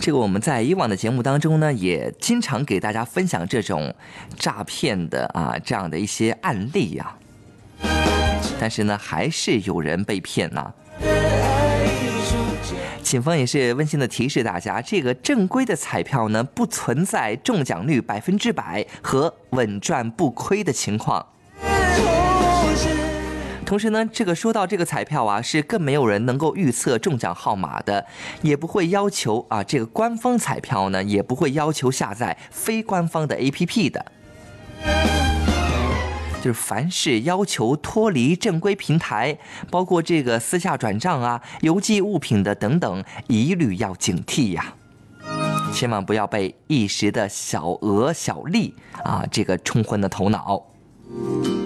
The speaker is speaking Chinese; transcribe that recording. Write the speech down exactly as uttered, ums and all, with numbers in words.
这个我们在以往的节目当中呢，也经常给大家分享这种诈骗的啊这样的一些案例呀、啊，但是呢，还是有人被骗呐、啊。警方也是温馨的提示大家，这个正规的彩票呢，不存在中奖率百分之百和稳赚不亏的情况。同时呢，这个说到这个彩票啊，是更没有人能够预测中奖号码的，也不会要求啊，这个官方彩票呢，也不会要求下载非官方的 A P P 的。就是凡是要求脱离正规平台，包括这个私下转账啊、邮寄物品的等等，一律要警惕呀，千万不要被一时的小额小利啊，这个冲昏了头脑。